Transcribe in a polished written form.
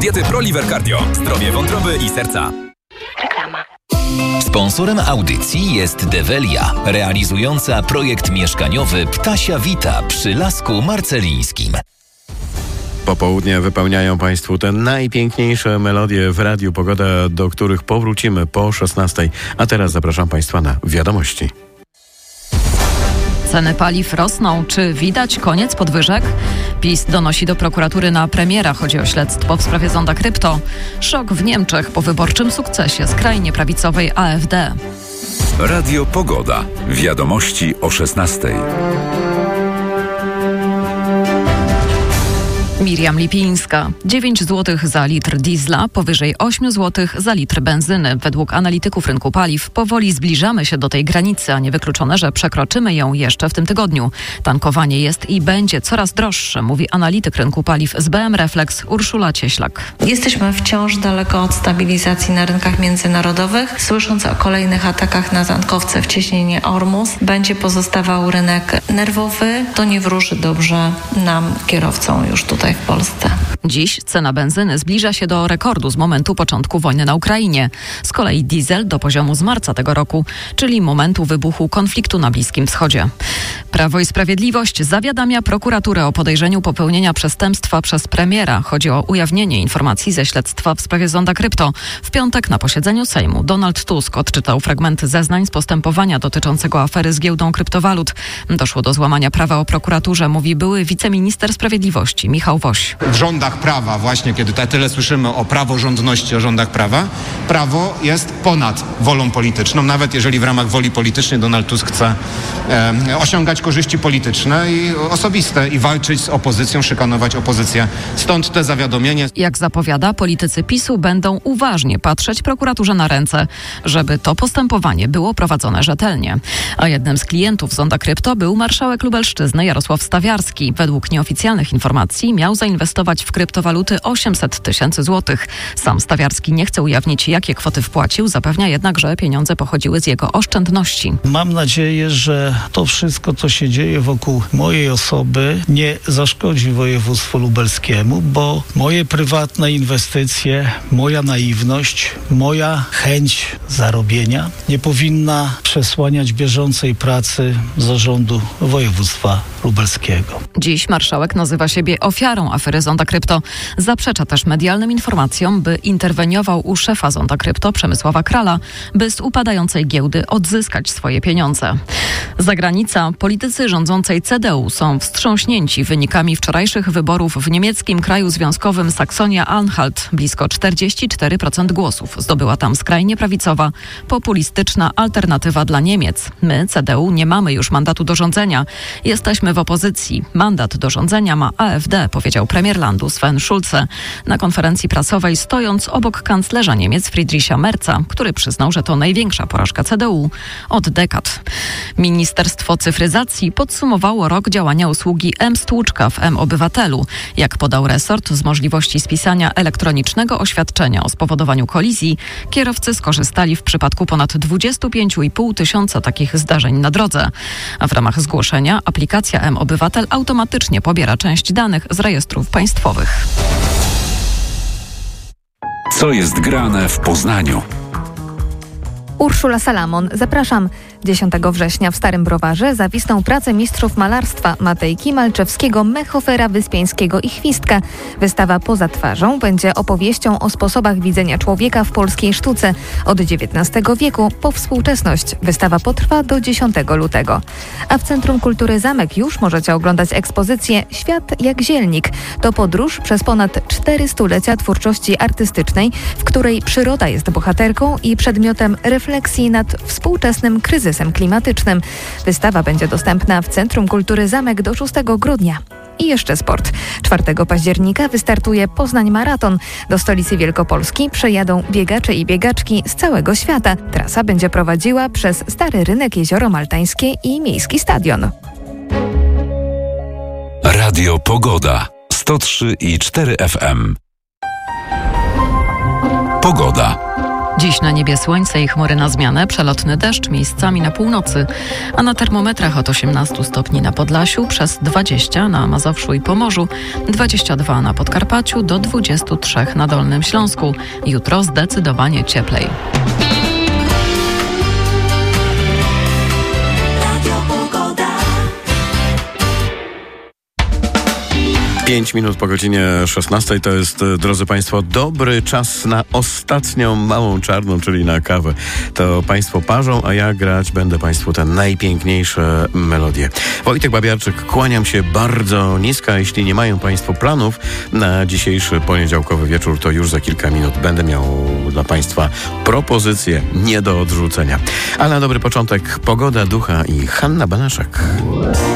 Diety ProLiver Cardio. Zdrowie wątroby i serca. Reklama. Sponsorem audycji jest Develia, realizująca projekt mieszkaniowy Ptasia Vita przy Lasku Marcelińskim. Popołudnie wypełniają Państwu te najpiękniejsze melodie w Radiu Pogoda, do których powrócimy po 16. A teraz zapraszam Państwa na wiadomości. Ceny paliw rosną. Czy widać koniec podwyżek? PiS donosi do prokuratury na premiera. Chodzi o śledztwo w sprawie zonda krypto. Szok w Niemczech po wyborczym sukcesie skrajnie prawicowej AfD. Radio Pogoda. Wiadomości o 16. Miriam Lipińska. 9 zł za litr diesla, powyżej 8 zł za litr benzyny. Według analityków rynku paliw powoli zbliżamy się do tej granicy, a niewykluczone, że przekroczymy ją jeszcze w tym tygodniu. Tankowanie jest i będzie coraz droższe, mówi analityk rynku paliw z BM Reflex Urszula Cieślak. Jesteśmy wciąż daleko od stabilizacji na rynkach międzynarodowych. Słysząc o kolejnych atakach na tankowce w cieśninie Ormus, będzie pozostawał rynek nerwowy. To nie wróży dobrze nam, kierowcom, już tutaj w Polsce. Dziś cena benzyny zbliża się do rekordu z momentu początku wojny na Ukrainie. Z kolei diesel do poziomu z marca tego roku, czyli momentu wybuchu konfliktu na Bliskim Wschodzie. Prawo i Sprawiedliwość zawiadamia prokuraturę o podejrzeniu popełnienia przestępstwa przez premiera. Chodzi o ujawnienie informacji ze śledztwa w sprawie zonda krypto. W piątek na posiedzeniu Sejmu Donald Tusk odczytał fragmenty zeznań z postępowania dotyczącego afery z giełdą kryptowalut. Doszło do złamania prawa o prokuraturze, mówi były wiceminister sprawiedliwości Michał Woś. W rządach prawa, właśnie kiedy tyle słyszymy o praworządności, o rządach prawa, prawo jest ponad wolą polityczną, nawet jeżeli w ramach woli politycznej Donald Tusk chce osiągać korzyści polityczne i osobiste i walczyć z opozycją, szykanować opozycję. Stąd te zawiadomienie. Jak zapowiada, politycy PiS-u będą uważnie patrzeć prokuraturze na ręce, żeby to postępowanie było prowadzone rzetelnie. A jednym z klientów zonda krypto był marszałek Lubelszczyzny Jarosław Stawiarski. Według nieoficjalnych informacji miał zainwestować w kryptowaluty 800 tysięcy złotych. Sam Stawiarski nie chce ujawnić, jakie kwoty wpłacił, zapewnia jednak, że pieniądze pochodziły z jego oszczędności. Mam nadzieję, że to wszystko, co się dzieje wokół mojej osoby, nie zaszkodzi województwu lubelskiemu, bo moje prywatne inwestycje, moja naiwność, moja chęć zarobienia nie powinna przesłaniać bieżącej pracy zarządu województwa lubelskiego. Dziś marszałek nazywa siebie ofiarą afery zonda krypto. Zaprzecza też medialnym informacjom, by interweniował u szefa zonda krypto Przemysława Krala, by z upadającej giełdy odzyskać swoje pieniądze. Zagranica. Politycy rządzącej CDU są wstrząśnięci wynikami wczorajszych wyborów w niemieckim kraju związkowym Saksonia-Anhalt. Blisko 44% głosów zdobyła tam skrajnie prawicowa, populistyczna alternatywa dla Niemiec. My, CDU, nie mamy już mandatu do rządzenia. Jesteśmy w opozycji. Mandat do rządzenia ma AfD, powiedział premier landu Sven Schulze na konferencji prasowej, stojąc obok kanclerza Niemiec Friedricha Merza, który przyznał, że to największa porażka CDU od dekad. Ministerstwo Cyfryzacji podsumowało rok działania usługi M-Stłuczka w M-Obywatelu. Jak podał resort, z możliwości spisania elektronicznego oświadczenia o spowodowaniu kolizji kierowcy skorzystali w przypadku ponad 25,5 tysiąca takich zdarzeń na drodze. A w ramach zgłoszenia aplikacja M-Obywatel automatycznie pobiera część danych z rejestrów państwowych. Co jest grane w Poznaniu? Urszula Salamon, zapraszam. 10 września w Starym Browarze zawisną prace mistrzów malarstwa Matejki, Malczewskiego, Mechofera, Wyspiańskiego i Chwistka. Wystawa Poza twarzą będzie opowieścią o sposobach widzenia człowieka w polskiej sztuce od XIX wieku po współczesność. Wystawa potrwa do 10 lutego. A w Centrum Kultury Zamek już możecie oglądać ekspozycję Świat jak zielnik. To podróż przez ponad 4 stulecia twórczości artystycznej, w której przyroda jest bohaterką i przedmiotem refleksji nad współczesnym kryzysem klimatycznym. Wystawa będzie dostępna w Centrum Kultury Zamek do 6 grudnia. I jeszcze sport. 4 października wystartuje Poznań Maraton. Do stolicy Wielkopolski przejadą biegacze i biegaczki z całego świata. Trasa będzie prowadziła przez Stary Rynek, Jezioro Maltańskie i Miejski Stadion. Radio Pogoda 103,4 FM. Pogoda. Dziś na niebie słońce i chmury na zmianę, przelotny deszcz miejscami na północy, a na termometrach od 18 stopni na Podlasiu, przez 20 na Mazowszu i Pomorzu, 22 na Podkarpaciu, do 23 na Dolnym Śląsku. Jutro zdecydowanie cieplej. 5 minut po godzinie 16 to jest, drodzy Państwo, dobry czas na ostatnią małą czarną, czyli na kawę. To Państwo parzą, a ja grać będę Państwu te najpiękniejsze melodie. Wojtek Babiarczyk, kłaniam się bardzo nisko. Jeśli nie mają Państwo planów na dzisiejszy poniedziałkowy wieczór, to już za kilka minut będę miał dla Państwa propozycje nie do odrzucenia. A na dobry początek pogoda, ducha i Hanna Banaszak.